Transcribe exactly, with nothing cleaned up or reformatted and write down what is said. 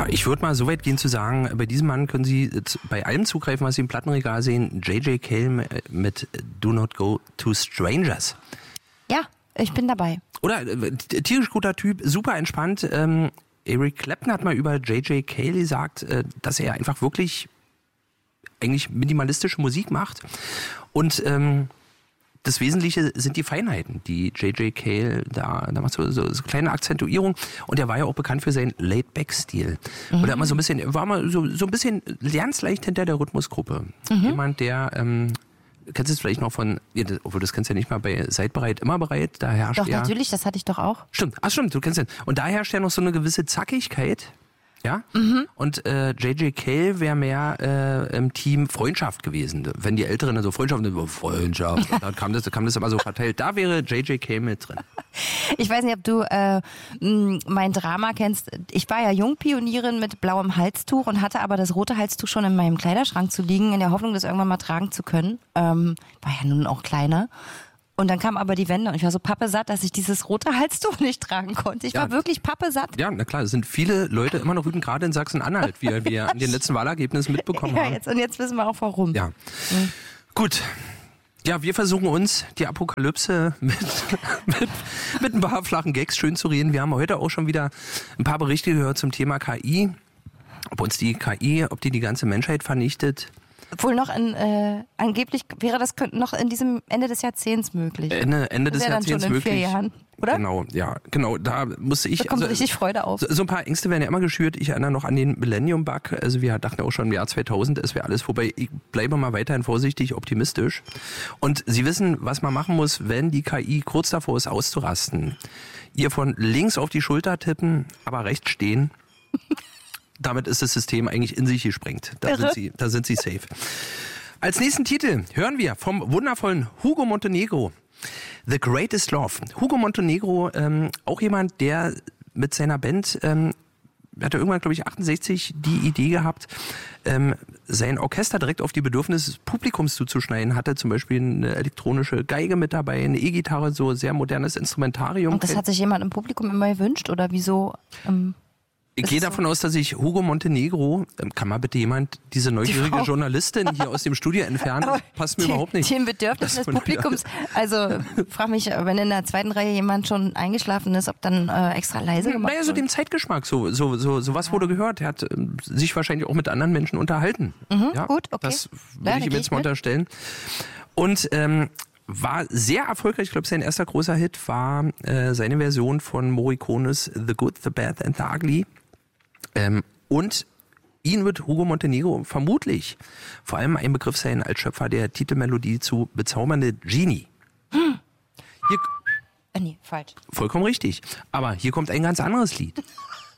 Ja, ich würde mal so weit gehen zu sagen, bei diesem Mann können Sie bei allem zugreifen, was Sie im Plattenregal sehen. J J. Cale mit Do Not Go to Strangers. Ja, ich bin dabei. Oder äh, tierisch guter Typ, super entspannt. Ähm, Eric Clapton hat mal über J J. Cale gesagt, äh, dass er einfach wirklich eigentlich minimalistische Musik macht. Und ähm, das Wesentliche sind die Feinheiten, die J J. Cale da, da macht so, so, so kleine Akzentuierung. Und er war ja auch bekannt für seinen Laid-Back-Stil. Mhm. Oder immer so ein bisschen, war mal so, so ein bisschen lernsleicht hinter der Rhythmusgruppe. Mhm. Jemand, der, ähm, kennst du es vielleicht noch von, obwohl das kennst du ja nicht mal bei Seid bereit, immer bereit, da herrscht Doch, ja... Doch, natürlich, das hatte ich doch auch. Stimmt, ach stimmt, du kennst den. Und da herrscht ja noch so eine gewisse Zackigkeit. Ja? Mhm. Und äh, J J. Cale wäre mehr äh, im Team Freundschaft gewesen. Wenn die Älteren dann so Freundschaft, dann Freundschaft, dann kam das, kam das immer so verteilt. Da wäre J J. Cale mit drin. Ich weiß nicht, ob du äh, mein Drama kennst. Ich war ja Jungpionierin mit blauem Halstuch und hatte aber das rote Halstuch schon in meinem Kleiderschrank zu liegen, in der Hoffnung, das irgendwann mal tragen zu können. Ähm, war ja nun auch kleiner. Und dann kam aber die Wende und ich war so pappesatt, dass ich dieses rote Halstuch nicht tragen konnte. Ich ja. war wirklich pappesatt. Ja, na klar, es sind viele Leute immer noch wütend, gerade in Sachsen-Anhalt, wie wir an den letzten Wahlergebnissen mitbekommen ja, haben. Jetzt, und jetzt wissen wir auch warum. Ja, mhm. Gut. Ja, wir versuchen uns die Apokalypse mit, mit, mit ein paar flachen Gags schön zu reden. Wir haben heute auch schon wieder ein paar Berichte gehört zum Thema K I. Ob uns die K I, ob die die ganze Menschheit vernichtet. Obwohl noch in, äh, angeblich wäre das noch in diesem Ende des Jahrzehnts möglich. Ende, Ende des Jahrzehnts dann schon in möglich. Vier Jahren, oder? Genau, ja, genau. Da musste ich. Da kommt also, richtig Freude auf. So, so ein paar Ängste werden ja immer geschürt. Ich erinnere noch an den Millennium-Bug. Also wir dachten auch schon im Jahr zweitausend, es wäre alles vorbei. Ich bleibe mal weiterhin vorsichtig optimistisch. Und Sie wissen, was man machen muss, wenn die K I kurz davor ist, auszurasten. Ihr von links auf die Schulter tippen, aber rechts stehen. Damit ist das System eigentlich in sich gesprengt. Da sind Sie, da sind Sie safe. Als nächsten Titel hören wir vom wundervollen Hugo Montenegro, The Greatest Love. Hugo Montenegro, ähm, auch jemand, der mit seiner Band, ähm, hatte irgendwann, glaube ich, achtundsechzig die Idee gehabt, ähm, sein Orchester direkt auf die Bedürfnisse des Publikums zuzuschneiden. Hatte zum Beispiel eine elektronische Geige mit dabei, eine E-Gitarre, so sehr modernes Instrumentarium. Und das hat sich jemand im Publikum immer gewünscht oder wieso? Ähm Ich gehe davon so? aus, dass ich Hugo Montenegro, kann mal bitte jemand diese neugierige die Journalistin hier aus dem Studio entfernen? Das passt mir die, überhaupt nicht. Den Bedürfnissen des Publikums. Also frag mich, wenn in der zweiten Reihe jemand schon eingeschlafen ist, ob dann äh, extra leise gemacht wird. Naja, so dem Zeitgeschmack. So, so, so, so was wurde gehört. Er hat äh, sich wahrscheinlich auch mit anderen Menschen unterhalten. Mhm, ja, gut, okay. Das will ja, ich ihm jetzt mal unterstellen. Und ähm, war sehr erfolgreich. Ich glaube, sein erster großer Hit war äh, seine Version von Morricones The Good, The Bad and The Ugly. Ähm, und ihn wird Hugo Montenegro vermutlich vor allem ein Begriff sein als Schöpfer der Titelmelodie zu Bezaubernde Genie. Hm. Hier, äh, nee, falsch. Vollkommen richtig. Aber hier kommt ein ganz anderes Lied.